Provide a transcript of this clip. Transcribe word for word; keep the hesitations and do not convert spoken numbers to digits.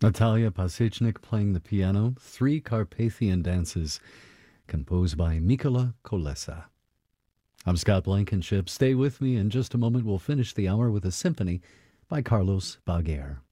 Natalia Pasechnik playing the piano, three Carpathian dances, composed by Mikola Kolesa. I'm Scott Blankenship. Stay with me. In just a moment, we'll finish the hour with a symphony by Carlos Baguer.